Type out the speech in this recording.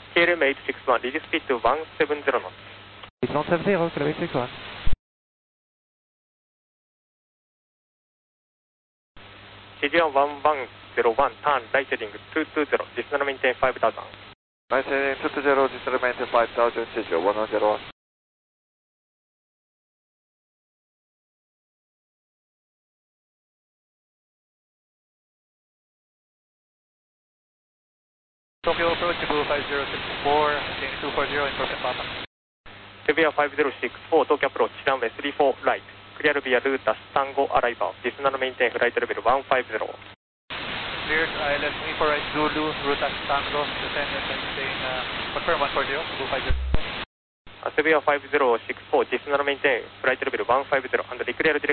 KLM 861, reduce speed to 170 knots. 170, KLM 861. CG1 1101, turn right heading 220, descend maintain 5000. Right heading 220, descend maintain 5000, CG1 1101. Tokyo approach, Cebu 5064, maintain 240, in percent Papa. Cebu 5064, Tokyo approach, runway 34 right. Clear via route Tango arrival, descend maintain flight level 150. Cleared ILS me for right Zulu, route Tango, descend and maintain, confirm 140, Cebu 5064. Cebu 5064, descend maintain flight level 150, and declare